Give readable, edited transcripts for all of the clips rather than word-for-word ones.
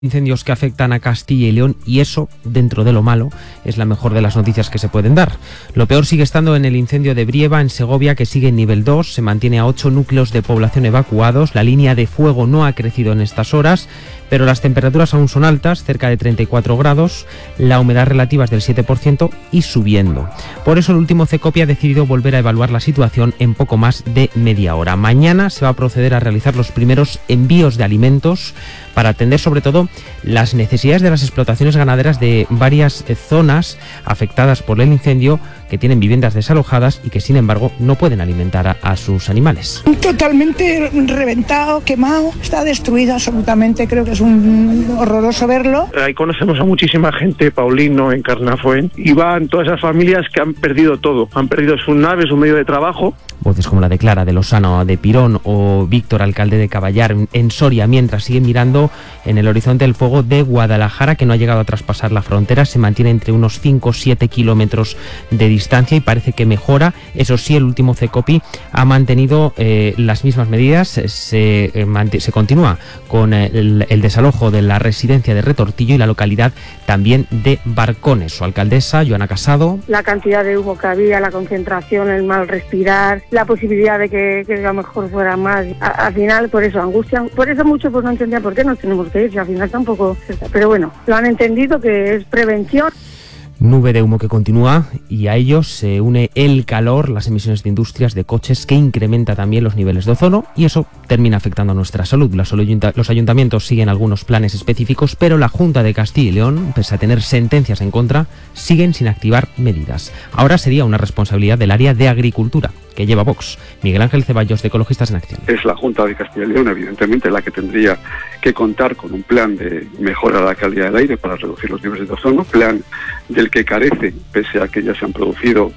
Incendios que afectan a Castilla y León, y eso, dentro de lo malo, es la mejor de las noticias que se pueden dar. Lo peor sigue estando en el incendio de Brieva, en Segovia, que sigue en nivel 2, se mantiene a 8 núcleos de población evacuados, la línea de fuego no ha crecido en estas horas, pero las temperaturas aún son altas, cerca de 34 grados, la humedad relativa es del 7% y subiendo. Por eso el último CECOPI ha decidido volver a evaluar la situación en poco más de media hora. Mañana se va a proceder a realizar los primeros envíos de alimentos para atender sobre todo las necesidades de las explotaciones ganaderas de varias zonas afectadas por el incendio, que tienen viviendas desalojadas y que sin embargo no pueden alimentar a sus animales. Totalmente reventado, quemado, está destruido absolutamente, creo que es un horroroso verlo. Ahí conocemos a muchísima gente, Paulino, en Carnafuén, y van todas esas familias que han perdido todo, han perdido sus naves, su medio de trabajo. Voces como la de Clara de Lozano, de Pirón, o Víctor, alcalde de Caballar, en Soria, mientras siguen mirando en el horizonte el fuego de Guadalajara, que no ha llegado a traspasar la frontera, se mantiene entre unos 5 o 7 kilómetros de distancia y parece que mejora. Eso sí, el último CECOPI ha mantenido las mismas medidas, se continúa con el desalojo de la residencia de Retortillo y la localidad también de Barcones. Su alcaldesa, Joana Casado. La cantidad de humo que había, la concentración, el mal respirar, la posibilidad de que a lo mejor fuera más. Al final, por eso, angustia. Por eso mucho pues no entendía por qué nos tenemos que ir, si al final tampoco. Pero bueno, lo han entendido, que es prevención. Nube de humo que continúa, y a ellos se une el calor, las emisiones de industrias, de coches, que incrementa también los niveles de ozono, y eso termina afectando a nuestra salud. Los ayuntamientos siguen algunos planes específicos, pero la Junta de Castilla y León, pese a tener sentencias en contra, siguen sin activar medidas. Ahora sería una responsabilidad del área de Agricultura, que lleva Vox. Miguel Ángel Ceballos, de Ecologistas en Acción. Es la Junta de Castilla y León, evidentemente, la que tendría que contar con un plan de mejora de la calidad del aire para reducir los niveles de ozono, plan del que carece, pese a que ya se han producido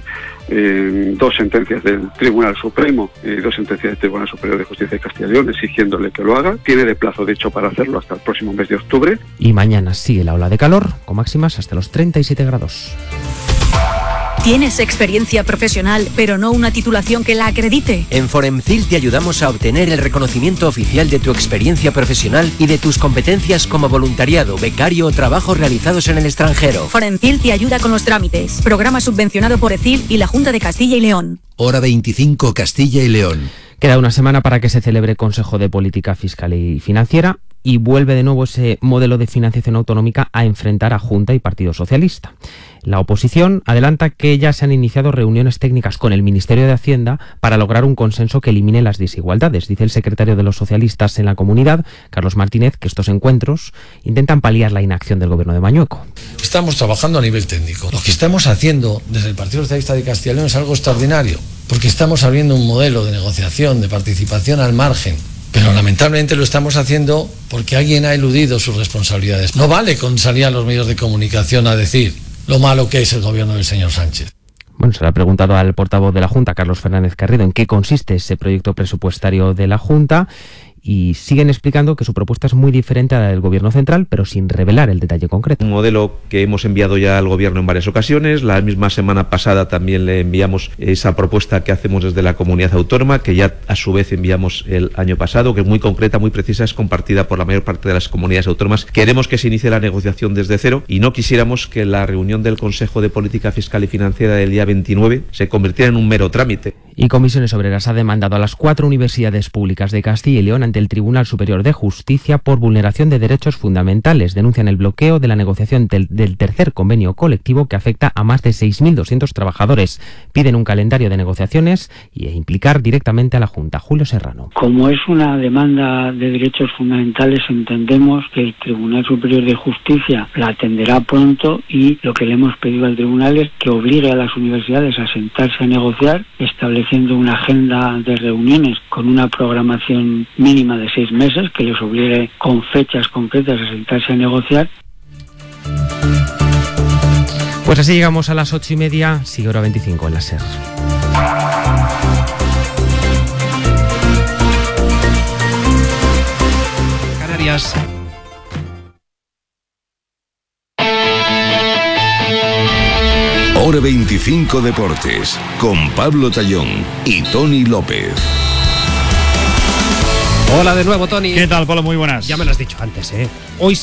dos sentencias del Tribunal Supremo y dos sentencias del Tribunal Superior de Justicia de Castilla y León exigiéndole que lo haga. Tiene de plazo, de hecho, para hacerlo hasta el próximo mes de octubre. Y mañana sigue la ola de calor, con máximas hasta los 37 grados. ¿Tienes experiencia profesional, pero no una titulación que la acredite? En Foremcil te ayudamos a obtener el reconocimiento oficial de tu experiencia profesional y de tus competencias como voluntariado, becario o trabajos realizados en el extranjero. Foremcil te ayuda con los trámites. Programa subvencionado por ECIL y la Junta de Castilla y León. Hora 25, Castilla y León. Queda una semana para que se celebre Consejo de Política Fiscal y Financiera, y vuelve de nuevo ese modelo de financiación autonómica a enfrentar a Junta y Partido Socialista. La oposición adelanta que ya se han iniciado reuniones técnicas con el Ministerio de Hacienda para lograr un consenso que elimine las desigualdades. Dice el secretario de los socialistas en la comunidad, Carlos Martínez, que estos encuentros intentan paliar la inacción del gobierno de Mañueco. Estamos trabajando a nivel técnico. Lo que estamos haciendo desde el Partido Socialista de Castilla y León es algo extraordinario, porque estamos abriendo un modelo de negociación, de participación al margen. Pero lamentablemente lo estamos haciendo porque alguien ha eludido sus responsabilidades. No vale con salir a los medios de comunicación a decir lo malo que es el gobierno del señor Sánchez. Bueno, se le ha preguntado al portavoz de la Junta, Carlos Fernández Carrido, en qué consiste ese proyecto presupuestario de la Junta, y siguen explicando que su propuesta es muy diferente a la del Gobierno central, pero sin revelar el detalle concreto. Un modelo que hemos enviado ya al Gobierno en varias ocasiones. La misma semana pasada también le enviamos esa propuesta que hacemos desde la comunidad autónoma, que ya a su vez enviamos el año pasado, que es muy concreta, muy precisa, es compartida por la mayor parte de las comunidades autónomas. Queremos que se inicie la negociación desde cero y no quisiéramos que la reunión del Consejo de Política Fiscal y Financiera del día 29 se convirtiera en un mero trámite. Y Comisiones Obreras ha demandado a las 4 universidades públicas de Castilla y León ante el Tribunal Superior de Justicia por vulneración de derechos fundamentales. Denuncian el bloqueo de la negociación del tercer convenio colectivo, que afecta a más de 6.200 trabajadores. Piden un calendario de negociaciones e implicar directamente a la Junta. Julio Serrano. Como es una demanda de derechos fundamentales, entendemos que el Tribunal Superior de Justicia la atenderá pronto, y lo que le hemos pedido al Tribunal es que obligue a las universidades a sentarse a negociar, estableciendo una agenda de reuniones con una programación mínima de 6 meses, que les obligue con fechas concretas a sentarse a negociar. Pues así llegamos a las 8:30, sigue hora 25 en la SER. Canarias. Hora 25 Deportes, con Pablo Tallón y Tony López. Hola de nuevo, Tony. ¿Qué tal, Polo? Muy buenas. Ya me lo has dicho antes, ¿eh? Hoy